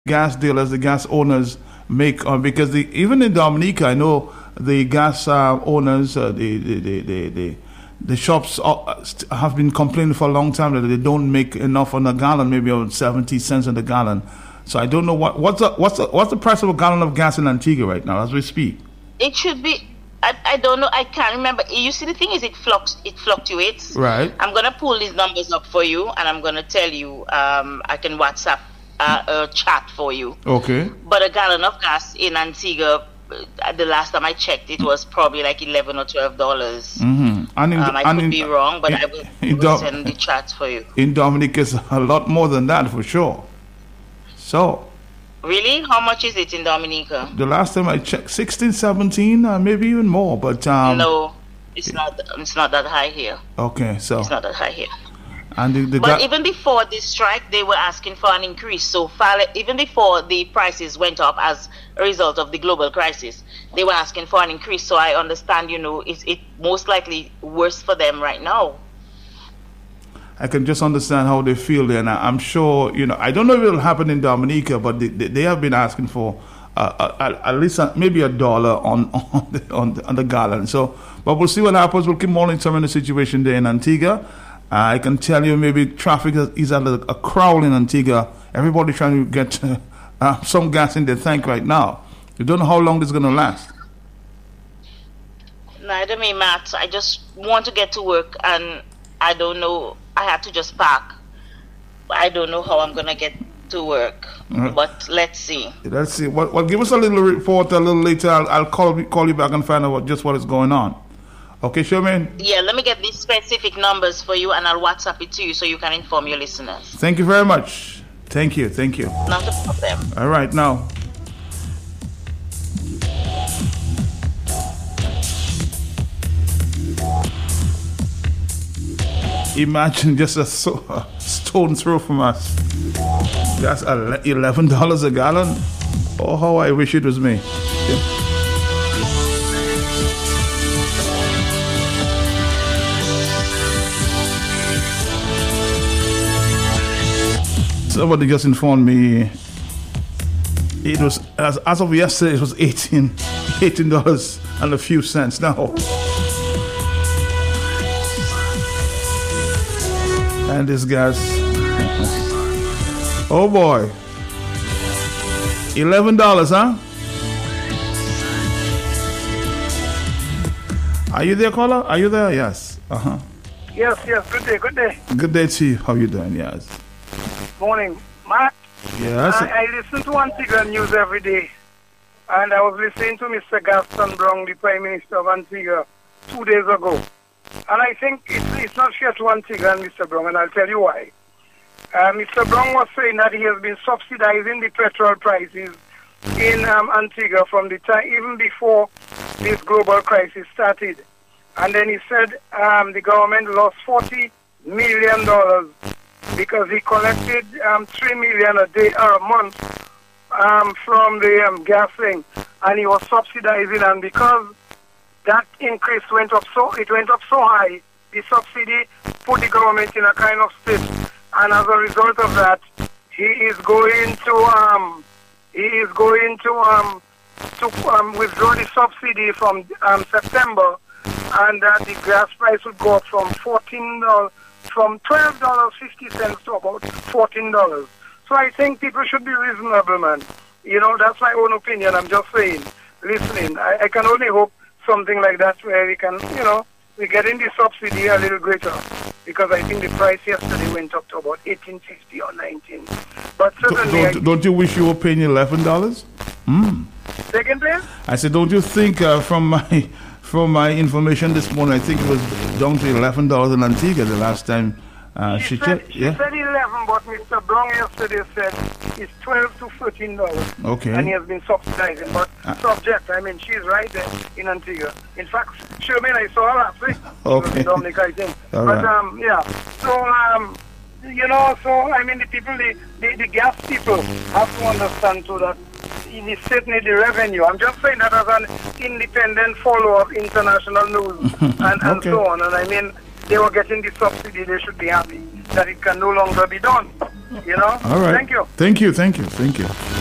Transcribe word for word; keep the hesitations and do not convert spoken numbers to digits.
gas dealers, the gas owners make, uh, because the, even in Dominica, I know the gas uh, owners, uh, the, the, the, the, the, the shops uh, have been complaining for a long time that they don't make enough on a gallon, maybe about seventy cents on the gallon. So I don't know what what's the, what's the, what's the price of a gallon of gas in Antigua right now as we speak. It should be. I, I don't know. I can't remember. You see, the thing is, it flux it fluctuates. Right. I'm gonna pull these numbers up for you, and I'm gonna tell you. Um, I can WhatsApp uh, a chat for you. Okay. But a gallon of gas in Antigua, uh, the last time I checked, it was probably like eleven or twelve dollars. Mm-hmm. And in, um, I and could in, be wrong, but in, I will, in will Dom- send the chats for you. In Dominica, it's a lot more than that for sure. So. Really? How much is it in Dominica? The last time I checked, sixteen, seventeen, uh, maybe even more. But um, no, it's not. It's not that high here. Okay, so it's not that high here. And the, the but ga- even before this strike, they were asking for an increase. So far, even before the prices went up as a result of the global crisis, they were asking for an increase. So I understand, you know, it's it most likely worse for them right now. I can just understand how they feel there. And I, I'm sure, you know, I don't know if it'll happen in Dominica, but they, they, they have been asking for uh, uh, at least a, maybe a dollar on on the, on, the, on the gallon. So, but we'll see what happens. We'll keep monitoring the situation there in Antigua. Uh, I can tell you maybe traffic is at a, a crowd in Antigua. Everybody trying to get uh, uh, some gas in their tank right now. You don't know how long this is going to last. Neither me, Matt. I just want to get to work, and I don't know. I have to just park. I don't know how I'm going to get to work. Mm-hmm. But let's see. Let's see. Well, well, give us a little report a little later. I'll, I'll call, call you back and find out what, just what is going on. Okay, Charmaine? Yeah, let me get these specific numbers for you, and I'll WhatsApp it to you so you can inform your listeners. Thank you very much. Thank you. Thank you. Not a problem. All right, now. Imagine just a, so, a stone throw from us. That's eleven dollars a gallon. Oh, how I wish it was me. Yeah. Somebody just informed me it was, as, as of yesterday, it was eighteen dollars and a few cents now. And this gas. Oh boy. eleven dollars, huh? Are you there, caller? Are you there? Yes. Uh-huh. Yes, yes. Good day, good day. Good day to you. How you doing? Yes. Morning. Matt, yes. I, I listen to Antigua News every day. And I was listening to Mister Gaston Brown, the Prime Minister of Antigua, two days ago. And I think it's, it's not fair to Antigua and Mister Brown, and I'll tell you why. Uh, Mister Brown was saying that he has been subsidizing the petrol prices in um, Antigua from the time, even before this global crisis started. And then he said um, the government lost forty million dollars because he collected um, three million dollars a day or a month um, from the um, gas thing, and he was subsidizing, and because that increase went up so it went up so high, the subsidy put the government in a kind of state, and as a result of that, he is going to um he is going to um to um, withdraw the subsidy from um, September, and that the gas price would go up from fourteen dollars from twelve dollars fifty cents to about fourteen dollars. So I think people should be reasonable, man. You know, that's my own opinion. I'm just saying, listening. I, I can only hope something like that where we can, you know, we're getting the subsidy a little greater, because I think the price yesterday went up to about eighteen fifty or nineteen. But certainly, don't, don't, don't you wish you were paying eleven dollars? Mm. Second place? I said, don't you think uh, from my from my information this morning, I think it was down to eleven dollars in Antigua the last time uh, she, she said, checked. she Yeah. said eleven, but Mister Brown yesterday said it's twelve to thirteen dollars. Okay. And he has been subsidizing, but uh, subject. I mean, she's right there in Antigua. In fact, Sherman, I saw her last week. Okay. Dominic, I think. All but right. um, yeah. So um, you know, so I mean, the people, the the, the gas people have to understand too that it is certainly the revenue. I'm just saying that as an independent follower of international news and, and Okay. so on. And I mean, they were getting the subsidy. They should be happy that it can no longer be done. You know? All right. Thank you. Thank you. Thank you. Thank you.